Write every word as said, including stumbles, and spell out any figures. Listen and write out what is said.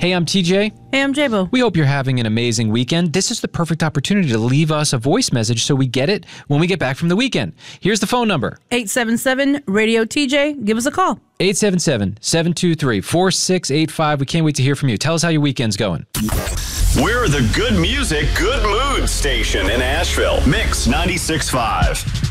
Hey, I'm T J. Hey, I'm J-Bo. We hope you're having an amazing weekend. This is the perfect opportunity to leave us a voice message so we get it when we get back from the weekend. Here's the phone number. eight seven seven, radio T J. Give us a call. eight seven seven, seven two three, four six eight five. We can't wait to hear from you. Tell us how your weekend's going. We're the good music, good mood station in Asheville. Mix ninety-six point five.